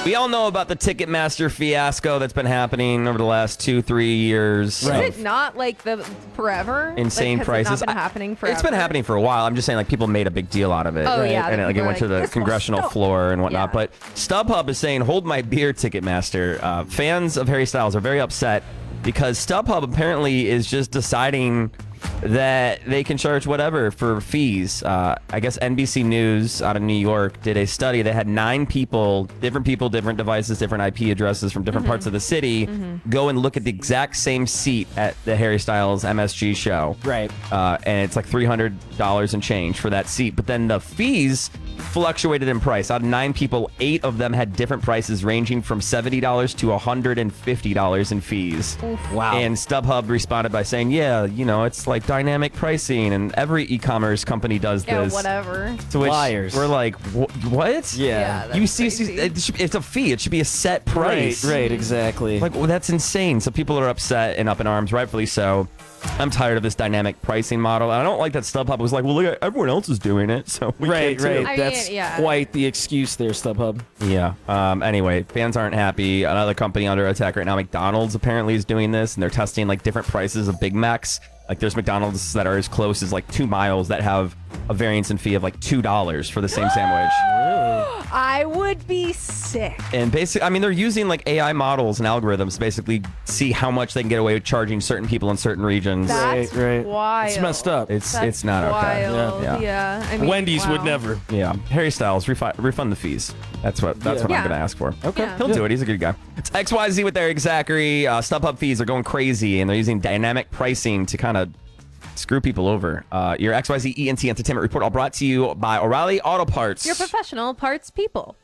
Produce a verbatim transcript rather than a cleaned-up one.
We all know about the Ticketmaster fiasco that's been happening over the last two, three years. Right. Is it not like the forever? Insane like, has prices. It not been happening forever? It's been happening for a while. I'm just saying, like, people made a big deal out of it. Oh, right? yeah, And it, like, it people went are to like, the "This will congressional stop." floor and whatnot. Yeah. But StubHub is saying, hold my beer, Ticketmaster. Uh, fans of Harry Styles are very upset because StubHub apparently is just deciding that they can charge whatever for fees. Uh, I guess N B C News out of New York did a study. They had nine people, different people, different devices, different I P addresses from different Mm-hmm. parts of the city, mm-hmm. go and look at the exact same seat at the Harry Styles M S G show. Right. Uh, and it's like three hundred dollars and change for that seat. But then the fees fluctuated in price. Out of nine people, eight of them had different prices ranging from seventy dollars to one hundred fifty dollars in fees. Wow. And StubHub responded by saying, yeah, you know, it's like dynamic pricing, and every e-commerce company does Yeah, this. whatever. To which Liars. we're like, "Wh- what? Yeah. that's you see, crazy. it should, it's a fee. It should be a set price. Right, right, exactly. Like, well, that's insane. So people are upset and up in arms, rightfully so. I'm tired of this dynamic pricing model. And I don't like that StubHub was like, well, look, everyone else is doing it, so we right, can too. right. I mean, That's yeah. quite the excuse there, StubHub. Yeah. Um, anyway, fans aren't happy. Another company under attack right now, McDonald's apparently is doing this, and they're testing like different prices of Big Macs. Like there's McDonald's that are as close as like two miles that have a variance in fee of like two dollars for the same sandwich. I would be sick. And basically, I mean, they're using like A I models and algorithms to basically see how much they can get away with charging certain people in certain regions. That's Right, right. wild. It's messed up. It's That's it's not okay. wild. Yeah. Yeah. I mean, Wendy's would wow. never. Yeah, Harry Styles, refi- refund the fees. That's what that's Yeah. what I'm Yeah. gonna ask for. Okay. Yeah. He'll do it. He's a good guy. It's X Y Z with Eric Zachary. Uh, StubHub fees are going crazy, and they're using dynamic pricing to kind of screw people over. Uh, your X Y Z E N T Entertainment Report all brought to you by O'Reilly Auto Parts. Your professional parts people.